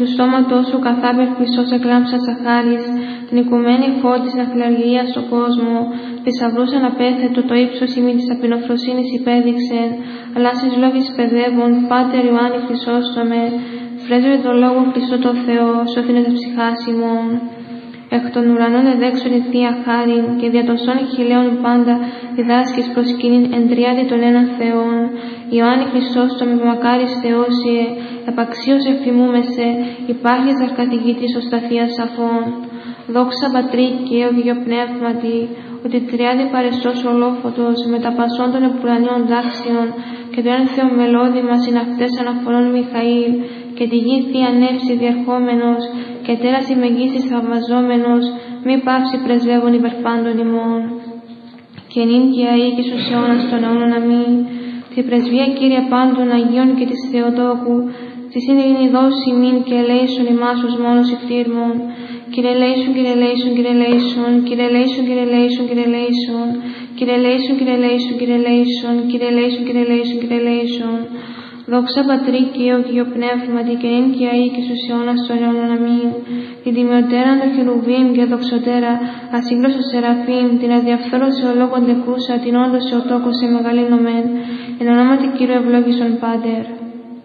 Του σώματός σου καθάπερ χρυσός εκλάμψα σαχάρης, την οικουμένη φώτης ναυπλαργία στον κόσμο, θησαυρούς αναπέθετο το ύψος ημί της ταπεινοφροσύνης υπέδειξεν, αλλά στις λόγης παιδεύων, Πάτερ Ιωάννη Χρυσόστομε, φρέζονται το λόγο Χριστό το Θεό, σώθηνε τα ψυχάς ημών. Εκ των ουρανών εδέξον η Θεία Χάριν και δια των σών χιλέων πάντα διδάσκεις προσκύνην εν τριάδι των έναν Θεών. Ιωάννη Χρυσόστομε που μακάρις Θεόσιε, επαξίως ευθυμούμεσαι, υπάρχεις αρχαθηγητής ως τα Θεία Σαφών. Δόξα Πατρί και Υιό Πνεύματι, ότι τριάδι παρεστός ολόφωτος με τα πασών των επουρανίων δάξιων και το έναν Θεό μελώδημα συναυτές αναφορών Μιχαήλ και τη γη Θεία Νεύση διερχόμενος και τέρας ημεγγύσης θαυμαζόμενος, μη πάυσει πρεσβεύων υπερπάντων ημών. Και νυν και αεί και στους αιώνας των αιώνων αμήν. Τη πρεσβεία Κύριε πάντων Αγίων και της Θεοτόκου, τη σύνδρινη δόση μην και ελέησον ημάς ως μόνος ηφθήρμων. Κύριε ελέησον, Κύριε ελέησον, Κύριε ελέησον, Κύριε ελέησον, Κύριε ελέησον, Κύριε ελέησον, Κύριε ελέησον, Κύριε ελέησον, Κύριε ελέησον, Κύριε ελέησον, Κύριε ελέησον, Κύριε ελέησον. Δόξα Πατρί και Υιό Πνεύματι και νυν και αεί και στους αιώνας των αιώνων αμήν. Την τιμιωτέραν των χερουβίμ και δοξωτέρα, ασύγκλωσο σεραφείμ, την αδιαφθόρωση ολόγων τεκούσα, την όντως εωτόκος σε μεγαλύνομεν, εν ονόματι Κύριου ευλόγησον Πάτερ.